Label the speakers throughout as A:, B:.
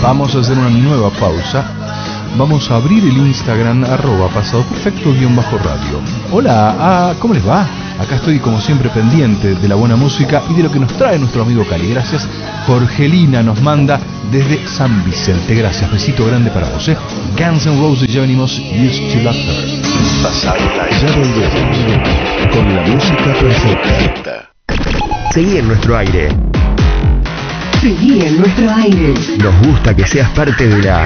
A: Vamos a hacer una nueva pausa. Vamos a abrir el Instagram @pasadoperfecto_radio. Hola, ¿cómo les va? Acá estoy como siempre pendiente de la buena música y de lo que nos trae nuestro amigo Cali. Gracias. Jorgelina nos manda desde San Vicente. Gracias, besito grande para vos. Guns N' Roses, ya venimos. Used to Love Her.
B: Pasarla, ya volvemos con la música perfecta.
C: Seguí en nuestro aire.
D: Seguí en nuestro aire.
C: Nos gusta que seas parte de la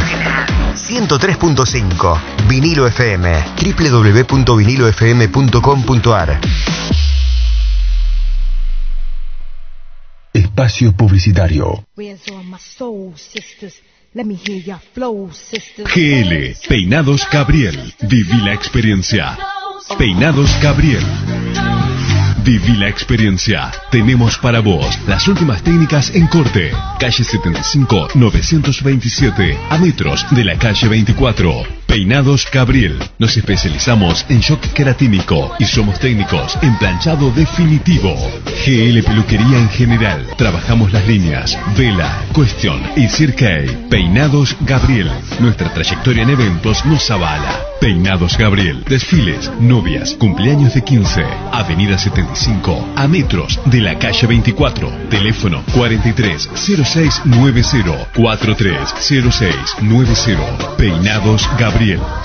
C: 103.5 Vinilo FM, www.vinilofm.com.ar.
B: Espacio publicitario.
E: GL, Peinados Gabriel. Viví la experiencia. Peinados Gabriel. Viví la experiencia. Tenemos para vos las últimas técnicas en corte. Calle 75, 927, a metros de la calle 24. Peinados Gabriel. Nos especializamos en shock queratínico y somos técnicos en planchado definitivo. GL Peluquería en general. Trabajamos las líneas Vela, Question y Cirque. Peinados Gabriel. Nuestra trayectoria en eventos nos avala. Peinados Gabriel. Desfiles, novias, cumpleaños de 15. Avenida 75, a metros de la calle 24. Teléfono 430690, 430690. Peinados Gabriel.